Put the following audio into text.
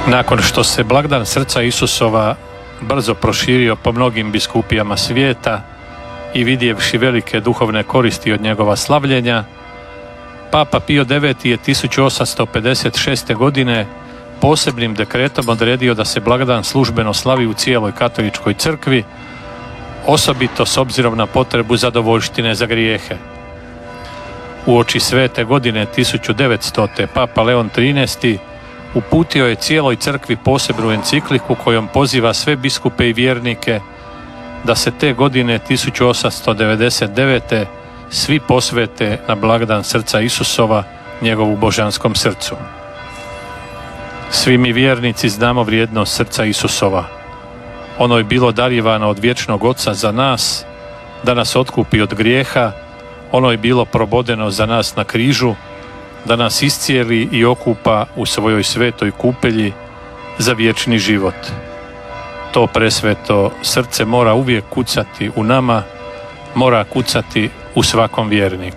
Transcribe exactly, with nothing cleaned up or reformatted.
Nakon što se blagdan srca Isusova brzo proširio po mnogim biskupijama svijeta i vidjevši velike duhovne koristi od njegova slavljenja, Papa Pio deveti je tisuću osamsto pedeset šeste. godine posebnim dekretom odredio da se blagdan službeno slavi u cijeloj katoličkoj crkvi, osobito s obzirom na potrebu zadovoljštine za grijehe. Uoči svete godine tisuću devetstote. Papa Leon trinaesti. uputio je cijeloj crkvi posebnu encikliku kojom poziva sve biskupe i vjernike da se te godine tisuću osamsto devedeset devete. svi posvete na blagdan srca Isusova, njegovu božanskom srcu. Svi mi vjernici znamo vrijednost srca Isusova. Ono je bilo darivano od vječnog Oca za nas, da nas otkupi od grijeha, ono je bilo probodeno za nas na križu, da nas iscijeli i okupa u svojoj svetoj kupelji za vječni život. To presveto srce mora uvijek kucati u nama, mora kucati u svakom vjerniku.